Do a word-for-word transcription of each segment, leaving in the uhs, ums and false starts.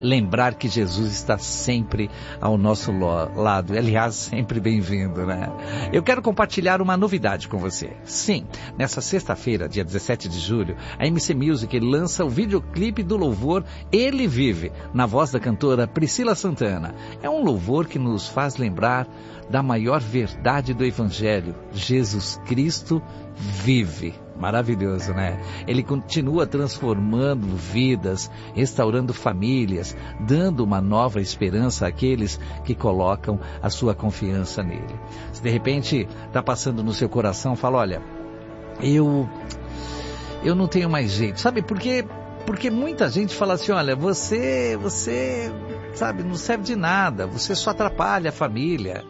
lembrar que Jesus está sempre ao nosso lado. Aliás, sempre bem-vindo, né? Eu quero compartilhar uma novidade com você. Sim, nessa sexta-feira, dia dezessete de julho, a M C Music lança o videoclipe do louvor Ele Vive, na voz da cantora Priscila Santana. É um louvor que nos faz lembrar da maior verdade do Evangelho. Jesus Cristo vive. Maravilhoso, né? Ele continua transformando vidas, restaurando famílias, dando uma nova esperança àqueles que colocam a sua confiança nele. Se de repente está passando no seu coração, fala, olha, eu, eu não tenho mais jeito. Sabe por quê? Porque muita gente fala assim, olha, você, você, sabe, não serve de nada, você só atrapalha a família.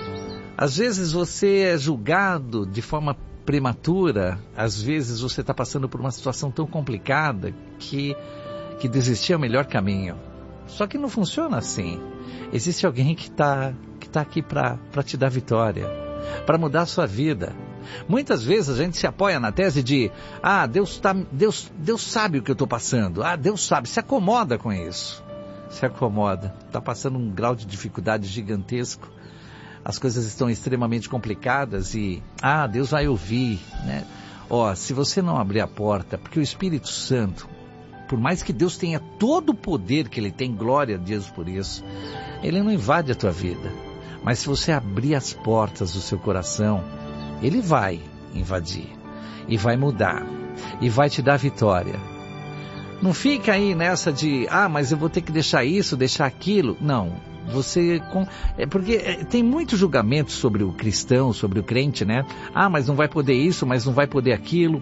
Às vezes você é julgado de forma prematura, às vezes você está passando por uma situação tão complicada que, que desistir é o melhor caminho. Só que não funciona assim. Existe alguém que está que tá aqui para te dar vitória, para mudar a sua vida. Muitas vezes a gente se apoia na tese de, ah, Deus, tá, Deus, Deus sabe o que eu estou passando, ah, Deus sabe, se acomoda com isso. Se acomoda, está passando um grau de dificuldade gigantesco. As coisas estão extremamente complicadas e, ah, Deus vai ouvir, né? Ó, se você não abrir a porta, porque o Espírito Santo, por mais que Deus tenha todo o poder que Ele tem, glória a Deus por isso, Ele não invade a tua vida. Mas se você abrir as portas do seu coração, Ele vai invadir, e vai mudar, e vai te dar vitória. Não fica aí nessa de, ah, mas eu vou ter que deixar isso, deixar aquilo. Não. Você, é porque tem muito julgamento sobre o cristão, sobre o crente, né? Ah, mas não vai poder isso, mas não vai poder aquilo.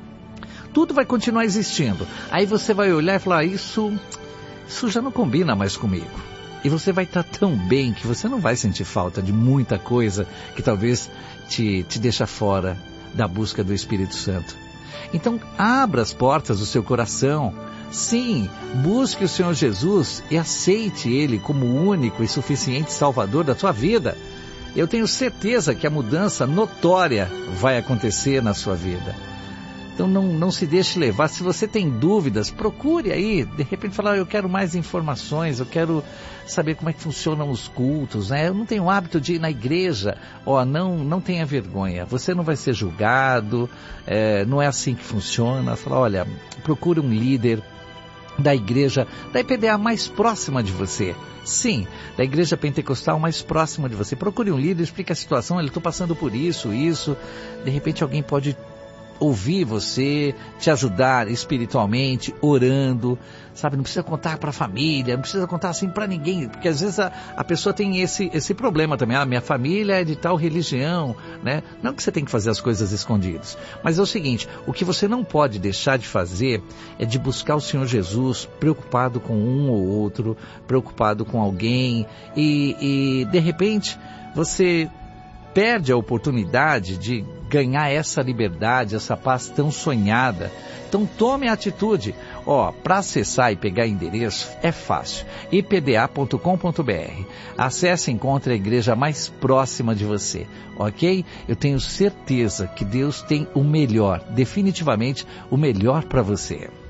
Tudo vai continuar existindo. Aí você vai olhar e falar, isso, isso já não combina mais comigo. E você vai estar tão bem que você não vai sentir falta de muita coisa que talvez te, te deixa fora da busca do Espírito Santo. Então, abra as portas do seu coração. Sim, busque o Senhor Jesus e aceite Ele como o único e suficiente Salvador da sua vida. Eu tenho certeza que a mudança notória vai acontecer na sua vida. Então não, não se deixe levar. Se você tem dúvidas, procure aí. De repente falar, eu quero mais informações, eu quero saber como é que funcionam os cultos, né? Eu não tenho o hábito de ir na igreja. Ó, não, não tenha vergonha. Você não vai ser julgado, é, não é assim que funciona. Fala, olha, procure um líder da igreja, da I P D A mais próxima de você. Sim, da igreja pentecostal mais próxima de você. Procure um líder, explique a situação, eu estou passando por isso, isso. De repente alguém pode ouvir você, te ajudar espiritualmente, orando, sabe? Não precisa contar para a família, não precisa contar assim para ninguém, porque às vezes a, a pessoa tem esse, esse problema também. Ah, minha família é de tal religião, né? Não que você tem que fazer as coisas escondidas, mas é o seguinte, o que você não pode deixar de fazer é de buscar o Senhor Jesus, preocupado com um ou outro, preocupado com alguém, e, e de repente você perde a oportunidade de ganhar essa liberdade, essa paz tão sonhada. Então tome a atitude. Ó, para acessar e pegar endereço é fácil. i p d a ponto com ponto b r. Acesse e encontre a igreja mais próxima de você, ok? Eu tenho certeza que Deus tem o melhor, definitivamente o melhor para você.